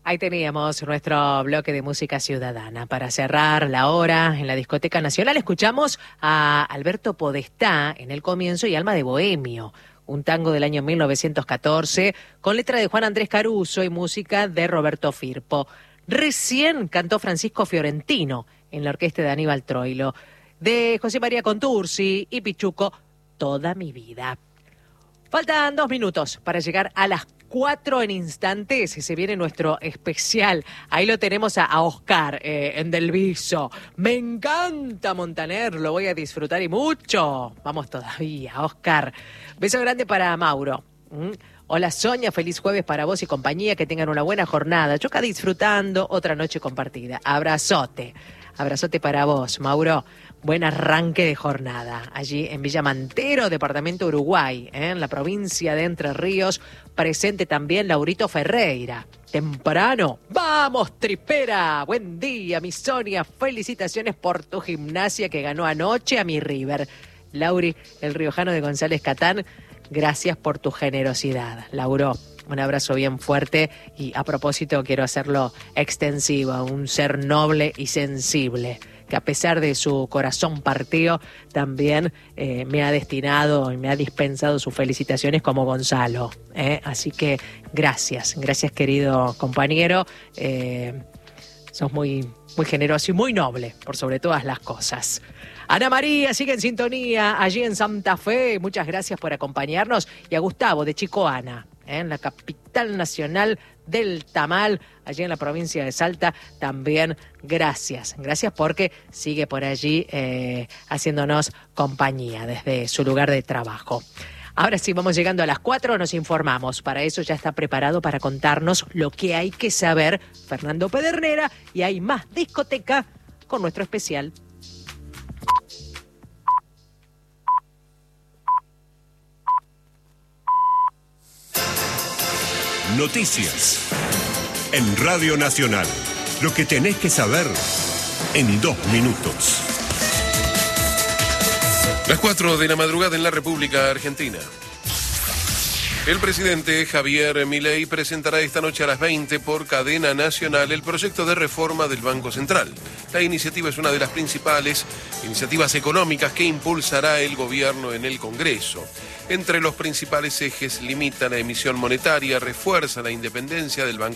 Ahí teníamos nuestro bloque de música ciudadana. Para cerrar la hora en la Discoteca Nacional, escuchamos a Alberto Podestá en el comienzo y Alma de Bohemio, un tango del año 1914, con letra de Juan Andrés Caruso y música de Roberto Firpo. Recién cantó Francisco Fiorentino en la orquesta de Aníbal Troilo, de José María Contursi y Pichuco, Toda mi vida. Faltan 2 minutos para llegar a las 4 en instantes y se viene nuestro especial. Ahí lo tenemos a Oscar en Del Viso. Me encanta Montaner, lo voy a disfrutar y mucho. Vamos todavía, Oscar. Beso grande para Mauro. Hola Sonia, feliz jueves para vos y compañía, que tengan una buena jornada. Yo acá disfrutando otra noche compartida. Abrazote para vos, Mauro. Buen arranque de jornada. Allí en Villa Mantero, departamento Uruguay, en la provincia de Entre Ríos, presente también Laurito Ferreira. Temprano, ¡vamos tripera! Buen día, mi Sonia, felicitaciones por tu gimnasia que ganó anoche a mi River. Lauri, el riojano de González Catán, gracias por tu generosidad. Lauro, un abrazo bien fuerte y a propósito quiero hacerlo extensivo a un ser noble y sensible, que a pesar de su corazón partido, también me ha destinado y me ha dispensado sus felicitaciones como Gonzalo. Así que gracias querido compañero. Sos muy, muy generoso y muy noble, por sobre todas las cosas. Ana María sigue en sintonía allí en Santa Fe. Muchas gracias por acompañarnos. Y a Gustavo de Chicoana, en la capital nacional del tamal, allí en la provincia de Salta, también gracias. Gracias porque sigue por allí haciéndonos compañía desde su lugar de trabajo. Ahora sí, vamos llegando a las 4, nos informamos. Para eso ya está preparado para contarnos lo que hay que saber Fernando Pedernera, y hay más discoteca con nuestro especial. Noticias en Radio Nacional. Lo que tenés que saber en 2 minutos. Las 4 de la madrugada en la República Argentina. El presidente Javier Milei presentará esta noche a las 20 por cadena nacional el proyecto de reforma del Banco Central. La iniciativa es una de las principales iniciativas económicas que impulsará el gobierno en el Congreso. Entre los principales ejes limita la emisión monetaria, refuerza la independencia del Banco